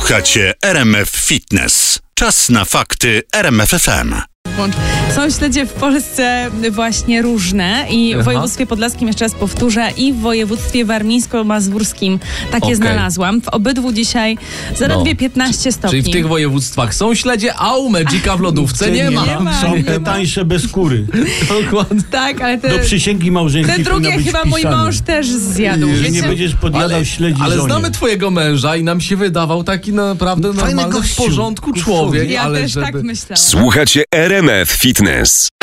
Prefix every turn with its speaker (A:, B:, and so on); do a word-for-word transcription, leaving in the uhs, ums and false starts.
A: Słuchacie R M F Fitness. Czas na fakty R M F F M.
B: Są śledzie w Polsce właśnie różne i w
C: Aha.
B: województwie podlaskim, jeszcze raz powtórzę, i w województwie warmińsko-mazurskim takie
C: Okej.
B: znalazłam. W obydwu dzisiaj zaledwie
C: No.
B: piętnaście stopni.
C: Czyli w tych województwach są śledzie, a u Magica w lodówce nie ma.
B: Nie ma.
D: Są
B: nie
D: te
B: ma.
D: tańsze bez skóry.
C: Dokładnie.
B: Tak, ale te,
D: Do przysięgi małżeńskiej
B: te drugie
D: powinna być
B: chyba mój
D: wpisane,
B: mąż też zjadł.
D: że
B: Wiecie?
D: nie będziesz podjadał
C: Ale,
D: śledzi
C: ale
D: żonie.
C: znamy twojego męża i nam się wydawał taki naprawdę
D: Fajny
C: normalny, w
D: gościu.
C: porządku człowiek.
B: Ja
C: ale
B: też
C: żeby...
B: tak myślałam.
E: Słuchacie R M F Fitness.